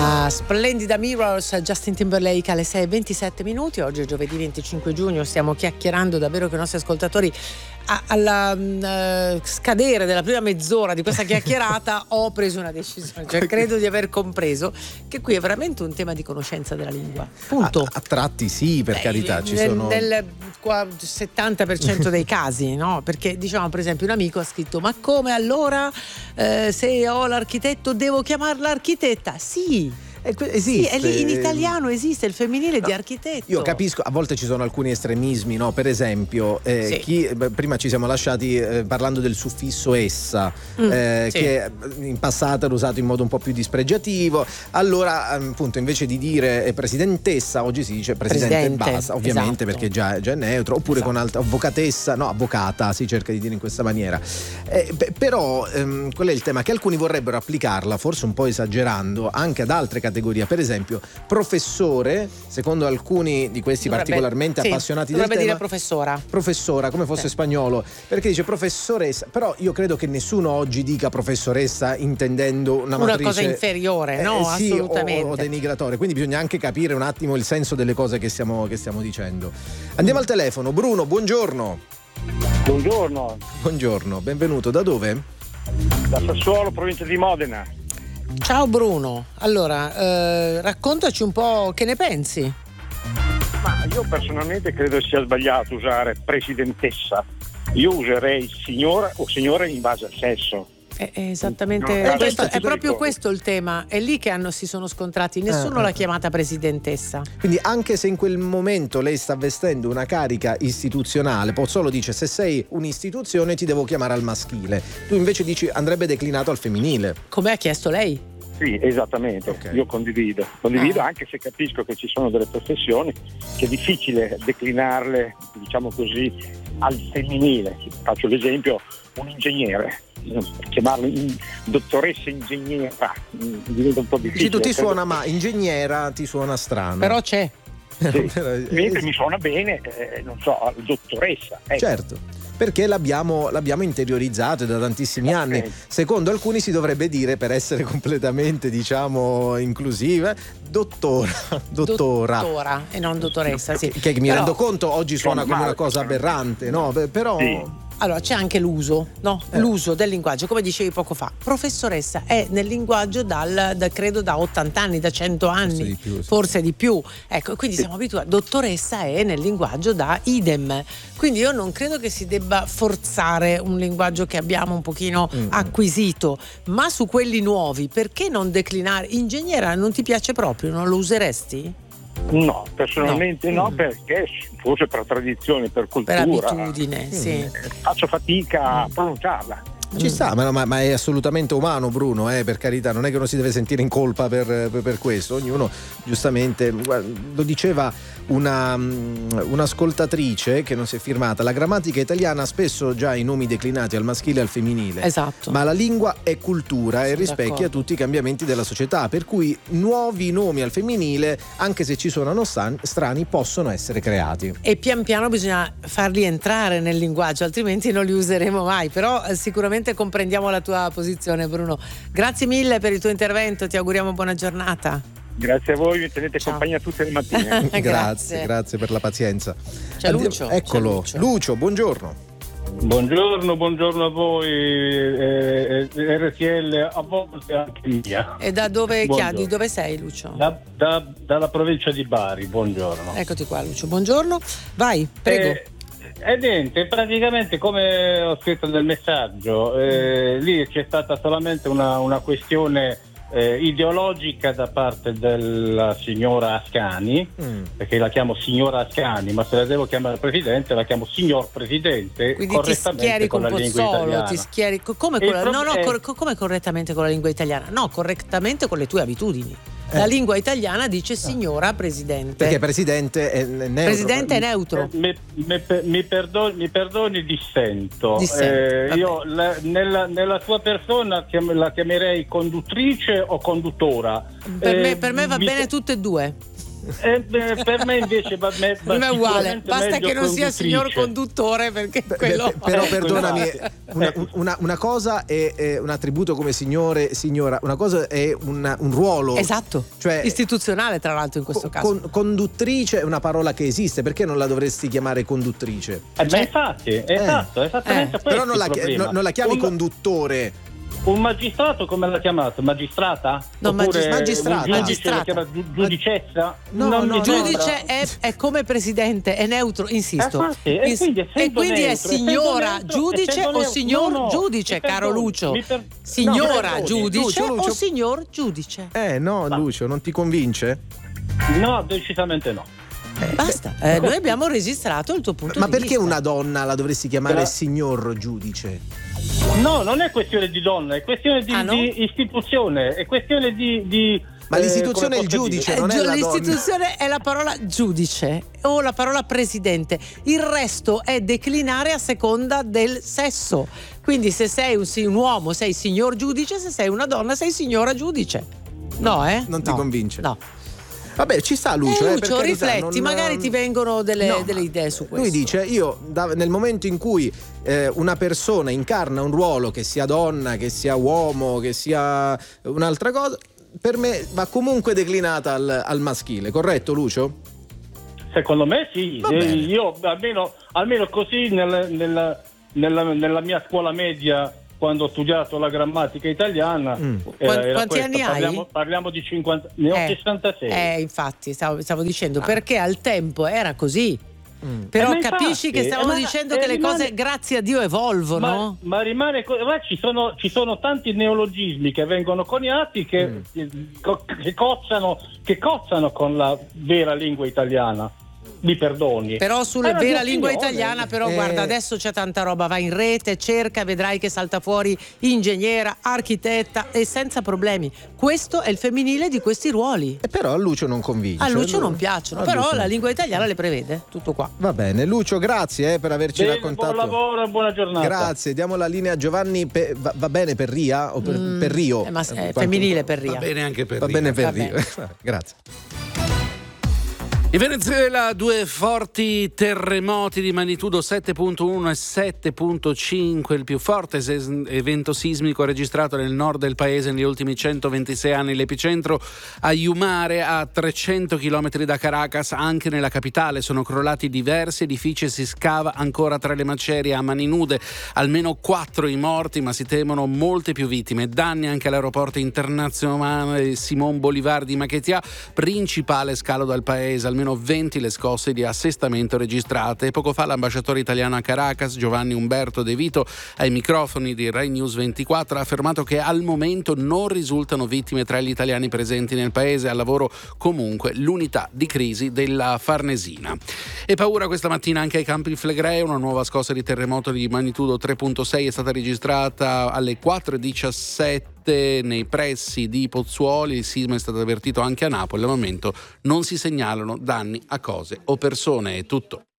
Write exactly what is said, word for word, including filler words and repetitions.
La splendida Mirrors, Justin Timberlake alle sei e ventisette minuti. Oggi è giovedì venticinque giugno, stiamo chiacchierando davvero con i nostri ascoltatori. A, alla uh, scadere della prima mezz'ora di questa chiacchierata ho preso una decisione, cioè credo di aver compreso che qui è veramente un tema di conoscenza della lingua, punto. A, a tratti sì, per Beh, carità ci nel, sono nel settanta per cento dei casi, no? Perché diciamo, per esempio, un amico ha scritto: ma come allora eh, se ho l'architetto devo chiamarla architetta? Sì, esiste. Sì, è lì, in italiano esiste il femminile no, di architetto. Io capisco, a volte ci sono alcuni estremismi, no? Per esempio, eh, sì. chi, prima ci siamo lasciati eh, parlando del suffisso essa, mm, eh, sì. che in passato era usato in modo un po' più dispregiativo. Allora, appunto, invece di dire presidentessa, oggi si dice presidente, presidente basta, ovviamente, esatto. perché già, già è neutro. Oppure esatto. con altra avvocatessa, no, avvocata, si cerca di dire in questa maniera. Eh, beh, però, ehm, qual è il tema? Che alcuni vorrebbero applicarla, forse un po' esagerando, anche ad altre categorie. Per esempio, professore, secondo alcuni di questi dovrebbe, particolarmente sì, appassionati del tema, dovrebbe dire professora. Professora, come fosse sì. spagnolo, perché dice professoressa, però io credo che nessuno oggi dica professoressa intendendo una, una matrice, cosa inferiore, no? Eh, sì, assolutamente. O, o denigratoria, quindi bisogna anche capire un attimo il senso delle cose che stiamo, che stiamo dicendo. Andiamo mm. al telefono. Bruno, buongiorno. Buongiorno. Buongiorno, benvenuto. Da dove? Da Sassuolo, provincia di Modena. Ciao Bruno, allora eh, raccontaci un po' che ne pensi. Ma io personalmente credo sia sbagliato usare presidentessa, io userei signora o signore in base al sesso. È esattamente no, questo, è proprio questo il tema, è lì che hanno, si sono scontrati, nessuno eh, l'ha chiamata presidentessa. Quindi anche se in quel momento lei sta vestendo una carica istituzionale, Pozzolo dice se sei un'istituzione ti devo chiamare al maschile, tu invece dici andrebbe declinato al femminile. Come ha chiesto lei? Sì, esattamente, okay. Io condivido, condivido ah. anche se capisco che ci sono delle professioni che è difficile declinarle, diciamo così, al femminile. Faccio l'esempio, un ingegnere, chiamarlo in dottoressa ingegnera diventa un po' difficile. Sì, tu ti suona, ma ingegnera ti suona strano. Però c'è. Sì. Mentre mi suona bene, eh, non so, dottoressa. Ecco. Certo. Perché l'abbiamo, l'abbiamo interiorizzato da tantissimi okay. anni. Secondo alcuni si dovrebbe dire, per essere completamente, diciamo, inclusive, dottora, dottora. Dottora e non dottoressa, sì. Che, che mi Però, rendo conto oggi suona come una cosa aberrante, no? Però... Sì. Allora c'è anche l'uso, no? Eh. L'uso del linguaggio, come dicevi poco fa. Professoressa è nel linguaggio dal, da, credo da ottanta anni, da cento anni, forse di più. Sì. Forse di più. Ecco, quindi sì. siamo abituati. Dottoressa è nel linguaggio da idem. Quindi io non credo che si debba forzare un linguaggio che abbiamo un pochino mm. acquisito, ma su quelli nuovi, perché non declinare? Ingegnera non ti piace proprio? Non lo useresti? No, personalmente no, no mm. perché forse per tradizione, per cultura, per abitudine, mm. sì. faccio fatica a pronunciarla. Ci sta, ma, ma, ma è assolutamente umano, Bruno, eh, per carità, non è che uno si deve sentire in colpa per, per, per questo. Ognuno giustamente, guarda, lo diceva una, un'ascoltatrice che non si è firmata, la grammatica italiana ha spesso già i nomi declinati al maschile e al femminile. Esatto. Ma la lingua è cultura Sono e rispecchia d'accordo. tutti i cambiamenti della società, per cui nuovi nomi al femminile, anche se ci suonano stan- strani, possono essere creati. E pian piano bisogna farli entrare nel linguaggio, altrimenti non li useremo mai. Però eh, sicuramente comprendiamo la tua posizione, Bruno. Grazie mille per il tuo intervento, ti auguriamo buona giornata. Grazie a voi, mi tenete Ciao. compagnia tutte le mattine. grazie. grazie, grazie per la pazienza. C'è Lucio. Eccolo, C'è Lucio. Lucio, buongiorno. Buongiorno, buongiorno a voi, eh, eh, R T L a volte anche mia. E da dove chiedi? Di dove sei, Lucio? Da, da, dalla provincia di Bari, buongiorno. Eccoti qua, Lucio, buongiorno. Vai, prego. Eh, E niente, praticamente come ho scritto nel messaggio, eh, lì c'è stata solamente una, una questione eh, ideologica da parte della signora Ascani, mm. perché la chiamo signora Ascani, ma se la devo chiamare presidente la chiamo signor presidente. Quindi ti schieri con, con la lingua italiana. Ti schieri come, con la, no, no, cor- come correttamente con la lingua italiana? No, correttamente con le tue abitudini. La lingua italiana dice signora presidente. Perché presidente è neutro. Presidente è neutro. Mi, mi, mi, perdoni, mi perdoni dissento. dissento eh, io la, nella, nella tua persona chiam, la chiamerei conduttrice o conduttora? Per, eh, me, per me va mi, bene tutte e due. Eh, beh, per me invece va, me, va non è uguale, basta che non sia conduttrice. Signor conduttore, perché Beh, quello però Ecco, perdonami, esatto. una, una, una cosa è, è un attributo come signore, signora, una cosa è una, un ruolo, esatto, cioè istituzionale tra l'altro in questo co- caso. con- conduttrice è una parola che esiste, perché non la dovresti chiamare conduttrice? Eh, beh, infatti, esatto, esattamente eh. questo Però non la, il chi- problema. no- non la chiami un, conduttore. un magistrato come l'ha chiamato? Magistrata? No, Oppure magistrata. un giudice Magistrata. la chiama giu- giudicessa? No, Non no, mi Giudice sembra. è, è come presidente, è neutro, insisto. Eh, infatti, e Ins- quindi e essendo quindi è neutro, signora essendo neutro, giudice essendo o neutro- signor no, no, giudice, mi caro perdoni, Lucio? mi per- Signora no, perdoni. giudice Lucio, Lucio. o signor giudice? Eh no, Ma- Lucio, non ti convince? No, decisamente no. Basta, eh, noi abbiamo registrato il tuo punto Ma di perché vista. una donna la dovresti chiamare Però- signor giudice? No, non è questione di donna, è questione di, Ah, no? di istituzione, è questione di... di Ma eh, l'istituzione è il come posso giudice, dire? non è Eh, la donna. l'istituzione è la parola giudice o la parola presidente, il resto è declinare a seconda del sesso. Quindi se sei un, un uomo sei signor giudice, se sei una donna sei signora giudice. No, eh? Non ti No. convince? No. Vabbè, ci sta Lucio. Eh, eh, per Lucio, carità, rifletti, non- magari ti vengono delle, No, delle idee su questo. Lui dice, io da- nel momento in cui eh, una persona incarna un ruolo, che sia donna, che sia uomo, che sia un'altra cosa, per me va comunque declinata al, al maschile, corretto Lucio? Secondo me sì, Va Eh, bene. io almeno, almeno così nel- nella, nella, nella mia scuola media, quando ho studiato la grammatica italiana, Mm. era- Quanti- era quanti questo. anni hai? Parliamo, parliamo di cinquanta, ne ho Eh, sessantasei. Eh, infatti, stavo, stavo dicendo, Ah. perché al tempo era così. Mm. Però Eh, ma capisci infatti, che stavamo eh, ma- dicendo eh, che le rimane- cose, grazie a Dio, evolvono. Ma, ma rimane co- ma ci sono ci sono tanti neologismi che vengono coniati che, Mm. che, che cozzano che cozzano con la vera lingua italiana. Mi perdoni. Però sulla È una vera mia lingua opinione. italiana, però Eh. guarda, adesso c'è tanta roba, vai in rete, cerca, vedrai che salta fuori ingegnera, architetta e senza problemi. Questo è il femminile di questi ruoli. E però a Lucio non convince. A Lucio Lui- non piacciono, a però Lucio la non- lingua italiana le prevede, tutto qua. Va bene, Lucio, grazie eh, per averci Bene, raccontato. buon lavoro e buona giornata. Grazie, diamo la linea a Giovanni. Pe- va, va bene per Ria o per, per Rio? Eh, ma è Quanto- femminile per Ria. Va bene anche per Va Ria. bene per Va Rio. Grazie. In Venezuela due forti terremoti di magnitudo sette virgola uno e sette virgola cinque, il più forte ses- evento sismico registrato nel nord del paese negli ultimi centoventisei anni. L'epicentro a Yumare, a trecento chilometri da Caracas. Anche nella capitale sono crollati diversi edifici e si scava ancora tra le macerie a mani nude. Almeno quattro i morti, ma si temono molte più vittime. Danni anche all'aeroporto internazionale Simón Bolívar di Maiquetía, principale scalo dal paese. Almeno venti le scosse di assestamento registrate. Poco fa l'ambasciatore italiano a Caracas, Giovanni Umberto De Vito, ai microfoni di Rai News ventiquattro ha affermato che al momento non risultano vittime tra gli italiani presenti nel paese. Al lavoro comunque l'unità di crisi della Farnesina. E paura questa mattina anche ai Campi Flegrei. Una nuova scossa di terremoto di magnitudo tre virgola sei è stata registrata alle quattro e diciassette nei pressi di Pozzuoli. Il sisma è stato avvertito anche a Napoli. Al momento non si segnalano danni a cose o persone. È tutto.